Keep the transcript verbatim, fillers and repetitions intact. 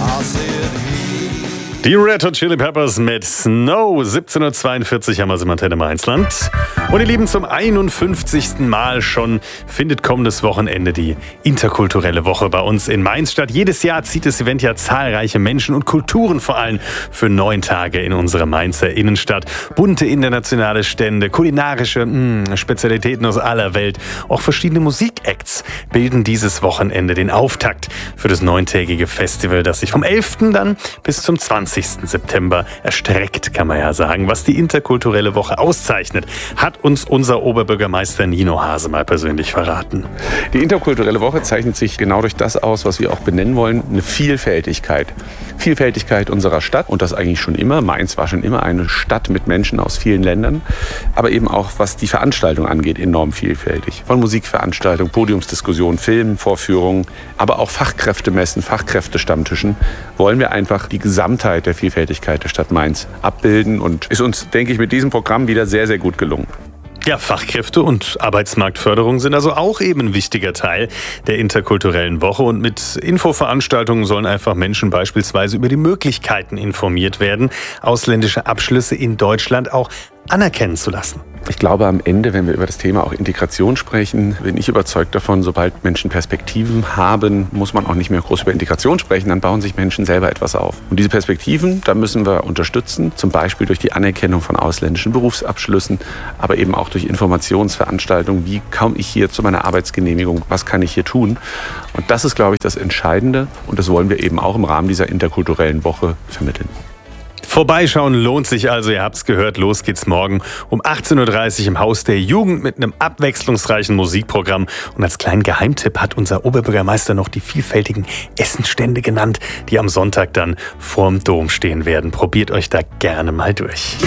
Die Red Hot Chili Peppers mit Snow. siebzehn Uhr zweiundvierzig haben wir sie im Antenne Mainzland. Und ihr Lieben, zum einundfünfzigsten Mal schon findet kommendes Wochenende die interkulturelle Woche bei uns in Mainz statt. Jedes Jahr zieht das Event ja zahlreiche Menschen und Kulturen vor allem für neun Tage in unsere Mainzer Innenstadt. Bunte internationale Stände, kulinarische mh, Spezialitäten aus aller Welt, auch verschiedene Musikacts bilden dieses Wochenende den Auftakt für das neuntägige Festival, das sich vom elften dann bis zum zwanzigsten September erstreckt, kann man ja sagen. Was die interkulturelle Woche auszeichnet, hat uns unser Oberbürgermeister Nino Hase mal persönlich verraten. Die interkulturelle Woche zeichnet sich genau durch das aus, was wir auch benennen wollen, eine Vielfältigkeit. Vielfältigkeit unserer Stadt und das eigentlich schon immer. Mainz war schon immer eine Stadt mit Menschen aus vielen Ländern, aber eben auch, was die Veranstaltung angeht, enorm vielfältig. Von Musikveranstaltungen, Podiumsdiskussionen, Filmen, Vorführungen, aber auch Fachkräftemessen, Fachkräftestammtischen wollen wir einfach die Gesamtheit der Vielfältigkeit der Stadt Mainz abbilden und ist uns, denke ich, mit diesem Programm wieder sehr, sehr gut gelungen. Ja, Fachkräfte und Arbeitsmarktförderung sind also auch eben ein wichtiger Teil der interkulturellen Woche. Und mit Infoveranstaltungen sollen einfach Menschen beispielsweise über die Möglichkeiten informiert werden, ausländische Abschlüsse in Deutschland auch anerkennen zu lassen. Ich glaube, am Ende, wenn wir über das Thema auch Integration sprechen, bin ich überzeugt davon, sobald Menschen Perspektiven haben, muss man auch nicht mehr groß über Integration sprechen, dann bauen sich Menschen selber etwas auf. Und diese Perspektiven, da müssen wir unterstützen, zum Beispiel durch die Anerkennung von ausländischen Berufsabschlüssen, aber eben auch durch Informationsveranstaltungen, wie komme ich hier zu meiner Arbeitsgenehmigung, was kann ich hier tun? Und das ist, glaube ich, das Entscheidende und das wollen wir eben auch im Rahmen dieser interkulturellen Woche vermitteln. Vorbeischauen lohnt sich also, ihr habt's gehört, los geht's morgen um achtzehn Uhr dreißig im Haus der Jugend mit einem abwechslungsreichen Musikprogramm. Und als kleinen Geheimtipp hat unser Oberbürgermeister noch die vielfältigen Essensstände genannt, die am Sonntag dann vorm Dom stehen werden. Probiert euch da gerne mal durch.